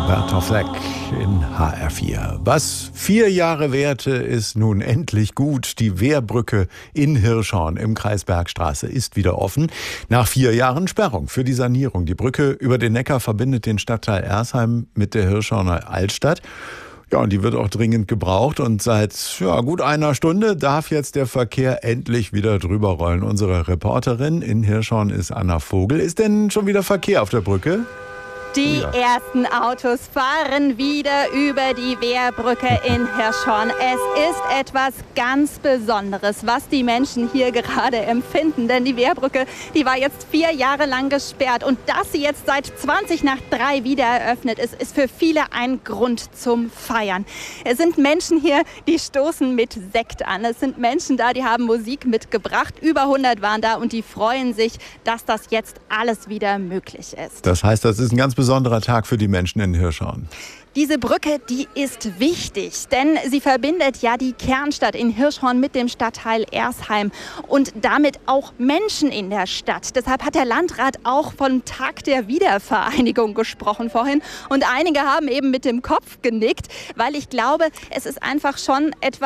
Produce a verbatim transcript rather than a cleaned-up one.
Roberta Fleck in H R vier. Was vier Jahre währte, ist nun endlich gut. Die Wehrbrücke in Hirschhorn im Kreis Bergstraße ist wieder offen. Nach vier Jahren Sperrung für die Sanierung. Die Brücke über den Neckar verbindet den Stadtteil Ersheim mit der Hirschhorner Altstadt. Ja, und die wird auch dringend gebraucht. Und seit ja, gut einer Stunde darf jetzt der Verkehr endlich wieder drüber rollen. Unsere Reporterin in Hirschhorn ist Anna Vogel. Ist denn schon wieder Verkehr auf der Brücke? Die oh ja. ersten Autos fahren wieder über die Wehrbrücke in Hirschhorn. Es ist etwas ganz Besonderes, was die Menschen hier gerade empfinden. Denn die Wehrbrücke, die war jetzt vier Jahre lang gesperrt. Und dass sie jetzt seit zwanzig nach drei wieder eröffnet ist, ist für viele ein Grund zum Feiern. Es sind Menschen hier, die stoßen mit Sekt an. Es sind Menschen da, die haben Musik mitgebracht. Über hundert waren da und die freuen sich, dass das jetzt alles wieder möglich ist. Das heißt, das ist ein ganz besonderer Tag für die Menschen in Hirschhorn. Diese Brücke, die ist wichtig, denn sie verbindet ja die Kernstadt in Hirschhorn mit dem Stadtteil Ersheim und damit auch Menschen in der Stadt. Deshalb hat der Landrat auch vom Tag der Wiedervereinigung gesprochen vorhin und einige haben eben mit dem Kopf genickt, weil ich glaube, es ist einfach schon etwas